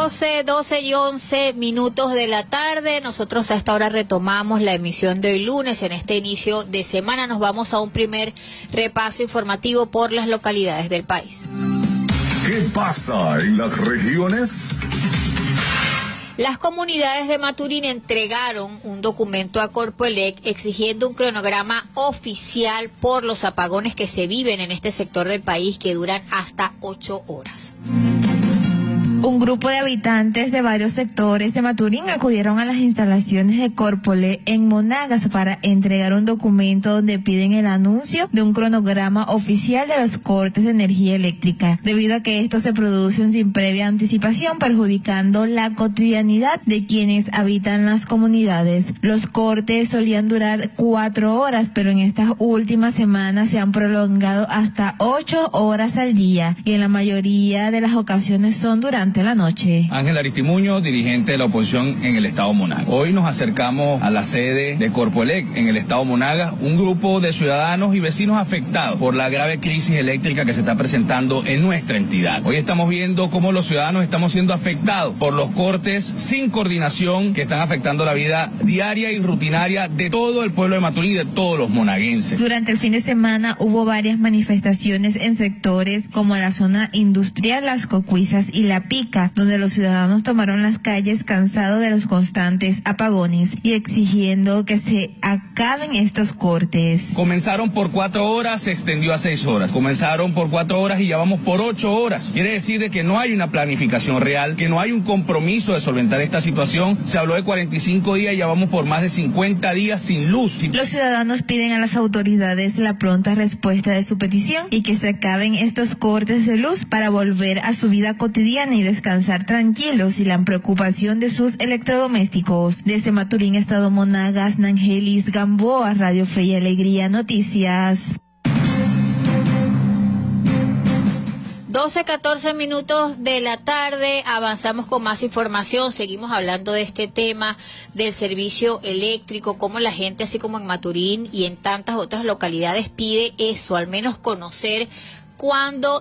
12 y 11 minutos de la tarde. Nosotros a esta hora retomamos la emisión de hoy lunes. En este inicio de semana nos vamos a un primer repaso informativo por las localidades del país. ¿Qué pasa en las regiones? Las comunidades de Maturín entregaron un documento a Corpoelec exigiendo un cronograma oficial por los apagones que se viven en este sector del país que duran hasta 8 horas. Un grupo de habitantes de varios sectores de Maturín acudieron a las instalaciones de Corpoelec en Monagas para entregar un documento donde piden el anuncio de un cronograma oficial de los cortes de energía eléctrica, debido a que estos se producen sin previa anticipación, perjudicando la cotidianidad de quienes habitan las comunidades. Los cortes solían durar 4 horas, pero en estas últimas semanas se han prolongado hasta 8 horas al día, y en la mayoría de las ocasiones son durante la noche. Ángel Aristimuño, dirigente de la oposición en el estado Monagas. Hoy nos acercamos a la sede de Corpoelec en el estado Monagas, un grupo de ciudadanos y vecinos afectados por la grave crisis eléctrica que se está presentando en nuestra entidad. Hoy estamos viendo cómo los ciudadanos estamos siendo afectados por los cortes sin coordinación que están afectando la vida diaria y rutinaria de todo el pueblo de Maturín y de todos los monaguenses. Durante el fin de semana hubo varias manifestaciones en sectores como la zona industrial, Las Cocuizas y La Pica, donde los ciudadanos tomaron las calles cansados de los constantes apagones y exigiendo que se acaben estos cortes. Comenzaron por 4 horas, se extendió a 6 horas. Comenzaron por 4 horas y ya vamos por 8 horas. Quiere decir de que no hay una planificación real, que no hay un compromiso de solventar esta situación. Se habló de 45 días y ya vamos por más de 50 días sin luz. Los ciudadanos piden a las autoridades la pronta respuesta de su petición y que se acaben estos cortes de luz para volver a su vida cotidiana y descansar tranquilos y la preocupación de sus electrodomésticos. Desde Maturín, estado Monagas, Nangelis Gamboa, Radio Fe y Alegría Noticias. 12:14 minutos de la tarde, avanzamos con más información, seguimos hablando de este tema del servicio eléctrico, cómo la gente, así como en Maturín y en tantas otras localidades, pide eso, al menos conocer cuándo